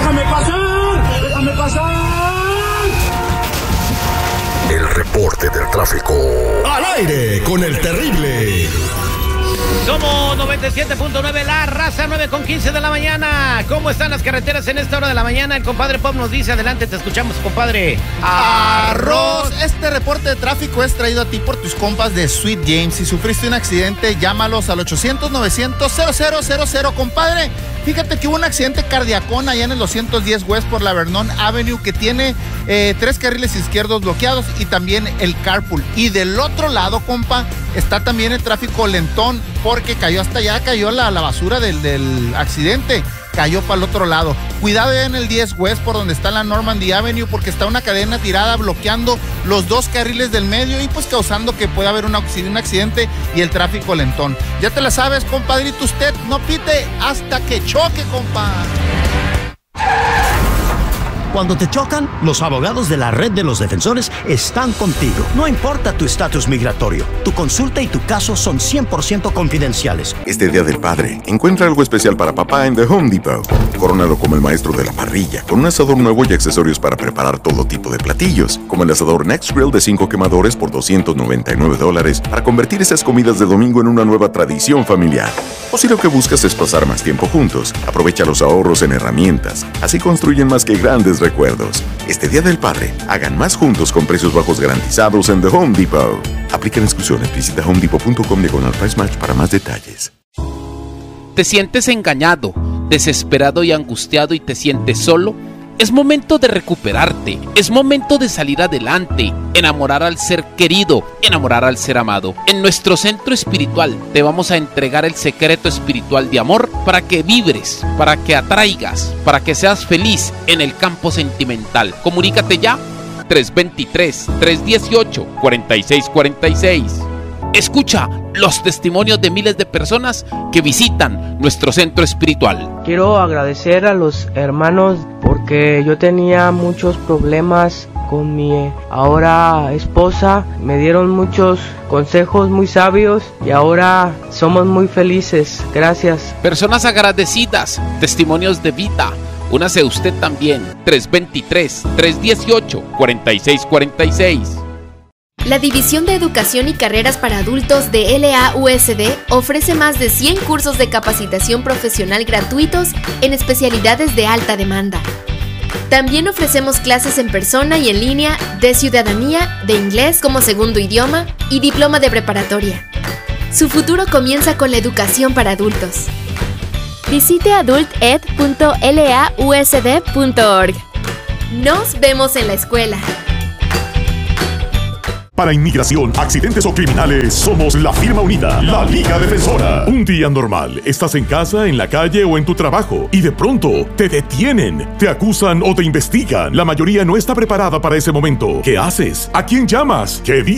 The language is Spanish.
¡Déjame pasar! ¡Déjame pasar! El reporte del tráfico. Al aire con el terrible. Somos 97.9, la raza, 9:15 de la mañana. ¿Cómo están las carreteras en esta hora de la mañana? El compadre Pop nos dice, adelante, te escuchamos, compadre. Arroz. Este reporte de tráfico es traído a ti por tus compas de Sweet James. Si sufriste un accidente, llámalos al 800-900-0000, compadre. Fíjate que hubo un accidente cardiacón allá en el 210 West por la Vernon Avenue que tiene 3 carriles izquierdos bloqueados y también el carpool. Y del otro lado, compa, está también el tráfico lentón porque cayó hasta allá, cayó la basura del accidente. Cayó para el otro lado. Cuidado ya en el 10 West por donde está la Normandy Avenue porque está una cadena tirada bloqueando los 2 carriles del medio y pues causando que pueda haber un accidente y el tráfico lentón. Ya te la sabes, compadrito, usted no pite hasta que choque, compa. Cuando te chocan, los abogados de la Red de los Defensores están contigo. No importa tu estatus migratorio, tu consulta y tu caso son 100% confidenciales. Este Día del Padre, encuentra algo especial para papá en The Home Depot. Corónalo como el maestro de la parrilla, con un asador nuevo y accesorios para preparar todo tipo de platillos, como el asador Next Grill de 5 quemadores por $299 para convertir esas comidas de domingo en una nueva tradición familiar. O si lo que buscas es pasar más tiempo juntos, aprovecha los ahorros en herramientas. Así construyen más que grandes recuerdos. Este Día del Padre, hagan más juntos con precios bajos garantizados en The Home Depot. Aplican exclusiones. Visita homedepot.com/price match para más detalles. ¿Te sientes engañado, desesperado y angustiado y te sientes solo? Es momento de recuperarte, es momento de salir adelante, enamorar al ser querido, enamorar al ser amado. En nuestro centro espiritual te vamos a entregar el secreto espiritual de amor para que vibres, para que atraigas, para que seas feliz en el campo sentimental. Comunícate ya, 323-318-4646. Escucha los testimonios de miles de personas que visitan nuestro centro espiritual. Quiero agradecer a los hermanos porque yo tenía muchos problemas con mi ahora esposa. Me dieron muchos consejos muy sabios y ahora somos muy felices. Gracias. Personas agradecidas, testimonios de vida. Únase usted también, 323-318-4646. La División de Educación y Carreras para Adultos de LAUSD ofrece más de 100 cursos de capacitación profesional gratuitos en especialidades de alta demanda. También ofrecemos clases en persona y en línea de ciudadanía, de inglés como segundo idioma y diploma de preparatoria. Su futuro comienza con la educación para adultos. Visite adulted.lausd.org. Nos vemos en la escuela. Para inmigración, accidentes o criminales, somos la firma unida, la Liga Defensora. Un día normal, estás en casa, en la calle o en tu trabajo y de pronto te detienen, te acusan o te investigan. La mayoría no está preparada para ese momento. ¿Qué haces? ¿A quién llamas? ¿Qué dices?